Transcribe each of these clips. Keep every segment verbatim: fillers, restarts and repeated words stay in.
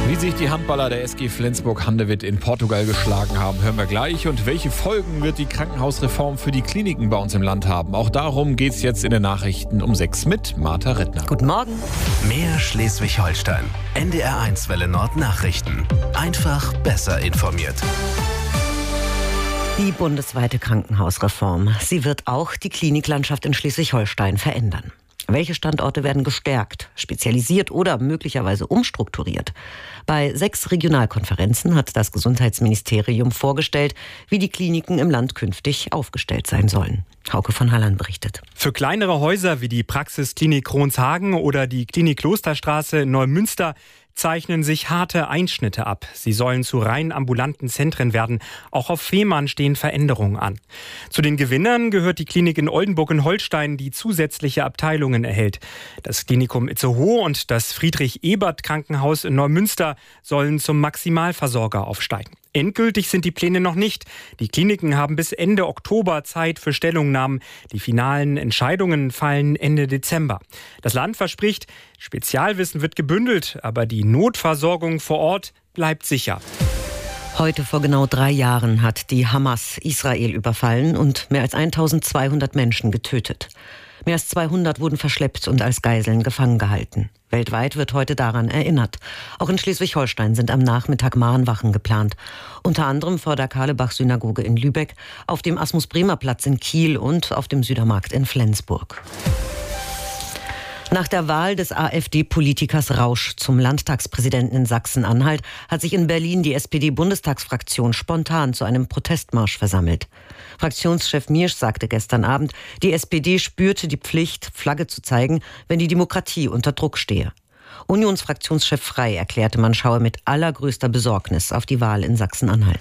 Wie sich die Handballer der S G Flensburg-Handewitt in Portugal geschlagen haben, hören wir gleich. Und welche Folgen wird die Krankenhausreform für die Kliniken bei uns im Land haben? Auch darum geht es jetzt in den Nachrichten um sechs mit Martha Rittner. Guten Morgen. Mehr Schleswig-Holstein. N D R eins Welle Nord Nachrichten. Einfach besser informiert. Die bundesweite Krankenhausreform. Sie wird auch die Kliniklandschaft in Schleswig-Holstein verändern. Welche Standorte werden gestärkt, spezialisiert oder möglicherweise umstrukturiert? Bei sechs Regionalkonferenzen hat das Gesundheitsministerium vorgestellt, wie die Kliniken im Land künftig aufgestellt sein sollen. Hauke von Halland berichtet. Für kleinere Häuser wie die Praxisklinik Kronshagen oder die Klinik Klosterstraße in Neumünster zeichnen sich harte Einschnitte ab. Sie sollen zu rein ambulanten Zentren werden. Auch auf Fehmarn stehen Veränderungen an. Zu den Gewinnern gehört die Klinik in Oldenburg in Holstein, die zusätzliche Abteilungen erhält. Das Klinikum Itzehoe und das Friedrich-Ebert-Krankenhaus in Neumünster sollen zum Maximalversorger aufsteigen. Endgültig sind die Pläne noch nicht. Die Kliniken haben bis Ende Oktober Zeit für Stellungnahmen. Die finalen Entscheidungen fallen Ende Dezember. Das Land verspricht, Spezialwissen wird gebündelt, aber die Notversorgung vor Ort bleibt sicher. Heute vor genau drei Jahren hat die Hamas Israel überfallen und mehr als eintausendzweihundert Menschen getötet. Mehr als zweihundert wurden verschleppt und als Geiseln gefangen gehalten. Weltweit wird heute daran erinnert. Auch in Schleswig-Holstein sind am Nachmittag Mahnwachen geplant. Unter anderem vor der Karlebach-Synagoge in Lübeck, auf dem Asmus-Bremer-Platz in Kiel und auf dem Südermarkt in Flensburg. Nach der Wahl des AfD-Politikers Rausch zum Landtagspräsidenten in Sachsen-Anhalt hat sich in Berlin die S P D-Bundestagsfraktion spontan zu einem Protestmarsch versammelt. Fraktionschef Miersch sagte gestern Abend, die S P D spürte die Pflicht, Flagge zu zeigen, wenn die Demokratie unter Druck stehe. Unionsfraktionschef Frey erklärte, man schaue mit allergrößter Besorgnis auf die Wahl in Sachsen-Anhalt.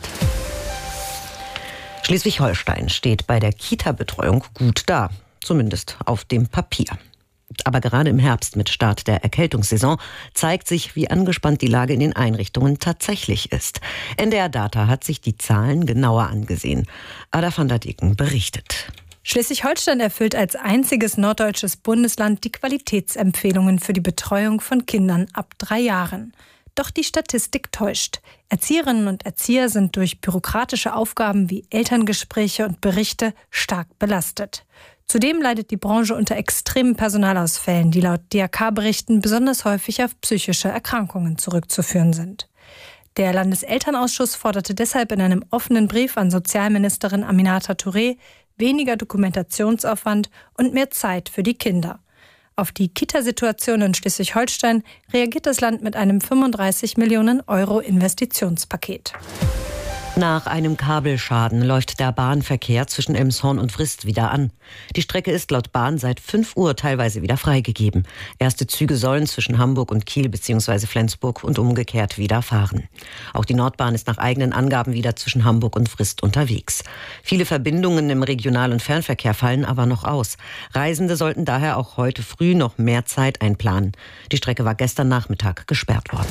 Schleswig-Holstein steht bei der Kita-Betreuung gut da, zumindest auf dem Papier. Aber gerade im Herbst mit Start der Erkältungssaison zeigt sich, wie angespannt die Lage in den Einrichtungen tatsächlich ist. N D R Data hat sich die Zahlen genauer angesehen. Ada van der Deken berichtet. Schleswig-Holstein erfüllt als einziges norddeutsches Bundesland die Qualitätsempfehlungen für die Betreuung von Kindern ab drei Jahren. Doch die Statistik täuscht. Erzieherinnen und Erzieher sind durch bürokratische Aufgaben wie Elterngespräche und Berichte stark belastet. Zudem leidet die Branche unter extremen Personalausfällen, die laut D R K-Berichten besonders häufig auf psychische Erkrankungen zurückzuführen sind. Der Landeselternausschuss forderte deshalb in einem offenen Brief an Sozialministerin Aminata Touré weniger Dokumentationsaufwand und mehr Zeit für die Kinder. Auf die Kita-Situation in Schleswig-Holstein reagiert das Land mit einem fünfunddreißig Millionen Euro Investitionspaket. Nach einem Kabelschaden läuft der Bahnverkehr zwischen Elmshorn und Vrist wieder an. Die Strecke ist laut Bahn seit fünf Uhr teilweise wieder freigegeben. Erste Züge sollen zwischen Hamburg und Kiel bzw. Flensburg und umgekehrt wieder fahren. Auch die Nordbahn ist nach eigenen Angaben wieder zwischen Hamburg und Vrist unterwegs. Viele Verbindungen im Regional- und Fernverkehr fallen aber noch aus. Reisende sollten daher auch heute früh noch mehr Zeit einplanen. Die Strecke war gestern Nachmittag gesperrt worden.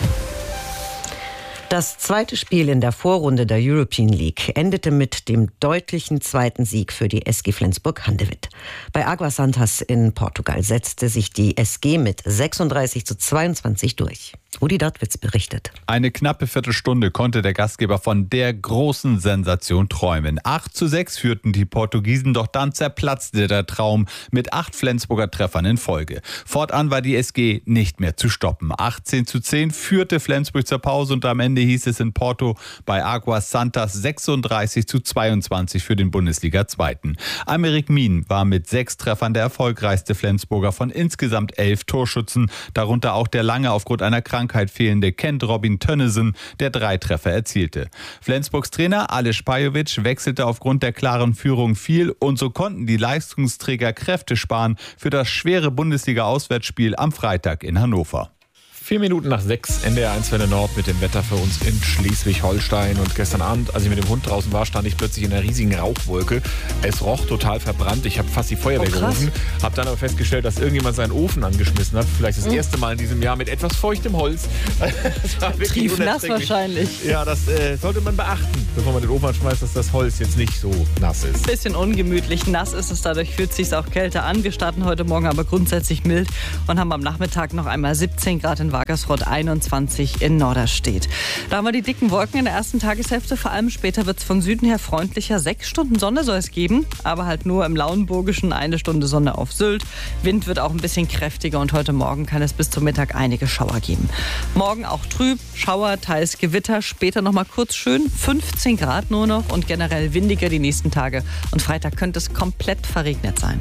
Das zweite Spiel in der Vorrunde der European League endete mit dem deutlichen zweiten Sieg für die S G Flensburg-Handewitt. Bei Águas Santas in Portugal setzte sich die S G mit sechsunddreißig zu zweiundzwanzig durch. Rudi Dattwitz berichtet. Eine knappe Viertelstunde konnte der Gastgeber von der großen Sensation träumen. acht zu sechs führten die Portugiesen, doch dann zerplatzte der Traum mit acht Flensburger Treffern in Folge. Fortan war die S G nicht mehr zu stoppen. achtzehn zu zehn führte Flensburg zur Pause und am Ende hieß es in Porto bei Águas Santas sechsunddreißig zu zweiundzwanzig für den Bundesliga-Zweiten. Aymeric Min war mit sechs Treffern der erfolgreichste Flensburger von insgesamt elf Torschützen, darunter auch der lange aufgrund einer Krankheit fehlende Kent Robin Tönnesen, der drei Treffer erzielte. Flensburgs Trainer Aleš Pajovic wechselte aufgrund der klaren Führung viel und so konnten die Leistungsträger Kräfte sparen für das schwere Bundesliga-Auswärtsspiel am Freitag in Hannover. Vier Minuten nach sechs, N D R eins Welle Nord mit dem Wetter für uns in Schleswig-Holstein. Und gestern Abend, als ich mit dem Hund draußen war, stand ich plötzlich in einer riesigen Rauchwolke. Es roch total verbrannt. Ich habe fast die Feuerwehr oh, gerufen. Habe dann aber festgestellt, dass irgendjemand seinen Ofen angeschmissen hat. Vielleicht das mhm. erste Mal in diesem Jahr mit etwas feuchtem Holz. Das war wirklich tiefnass wahrscheinlich. Ja, das äh, sollte man beachten, bevor man den Ofen anschmeißt, dass das Holz jetzt nicht so nass ist. Bisschen ungemütlich. Nass ist es, dadurch fühlt es sich auch kälter an. Wir starten heute Morgen aber grundsätzlich mild und haben am Nachmittag noch einmal siebzehn Grad in Wagersrott einundzwanzig in Norderstedt. Da haben wir die dicken Wolken in der ersten Tageshälfte. Vor allem später wird es von Süden her freundlicher. Sechs Stunden Sonne soll es geben, aber halt nur im Lauenburgischen. Eine Stunde Sonne auf Sylt. Wind wird auch ein bisschen kräftiger und heute Morgen kann es bis zum Mittag einige Schauer geben. Morgen auch trüb, Schauer, teils Gewitter. Später noch mal kurz schön. fünfzehn Grad nur noch und generell windiger die nächsten Tage. Und Freitag könnte es komplett verregnet sein.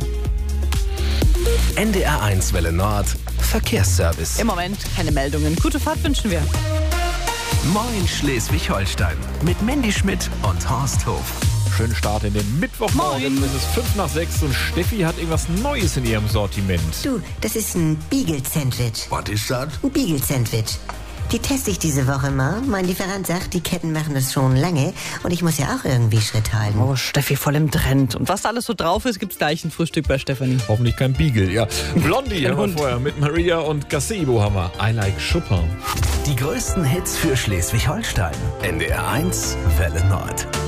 N D R eins Welle Nord, Verkehrsservice. Im Moment keine Meldungen. Gute Fahrt wünschen wir. Moin Schleswig-Holstein mit Mandy Schmidt und Horst Hof. Schönen Start in den Mittwochmorgen. Moin. Es ist fünf nach sechs und Steffi hat irgendwas Neues in ihrem Sortiment. Du, das ist ein Beagle-Sandwich. Was ist das? Ein Beagle-Sandwich. Die teste ich diese Woche mal. Mein Lieferant sagt, die Ketten machen das schon lange und ich muss ja auch irgendwie Schritt halten. Oh, Steffi voll im Trend. Und was da alles so drauf ist, gibt's gleich ein Frühstück bei Stefanie. Hoffentlich kein Beagle, ja. Blondie haben wir Hund. vorher mit Maria und Gazebo haben wir. I like Chopin. Die größten Hits für Schleswig-Holstein. N D R eins Welle Nord.